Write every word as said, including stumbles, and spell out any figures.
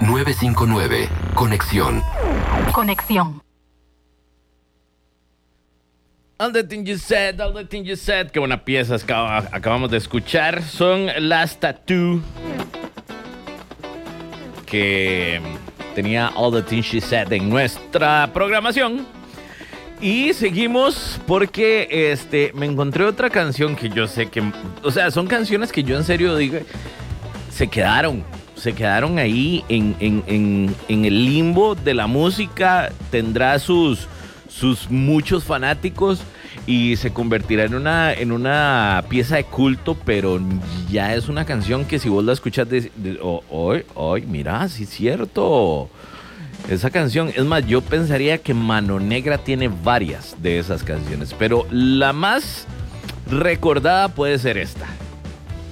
nueve cinco nueve. Conexión. Conexión. All the things you said, all the things you said. Qué buena pieza acab- acabamos de escuchar. Son las Tattoo, que tenía All the Things She Said en nuestra programación. Y seguimos porque este, me encontré otra canción que yo sé que... O sea, son canciones que yo en serio digo... Se quedaron, se quedaron ahí en, en, en, en el limbo de la música. Tendrá sus, sus muchos fanáticos y se convertirá en una, en una pieza de culto, pero ya es una canción que si vos la escuchas de, de, oh, hoy, hoy, mira, sí es cierto. Esa canción, es más, yo pensaría que Mano Negra tiene varias de esas canciones, pero la más recordada puede ser esta.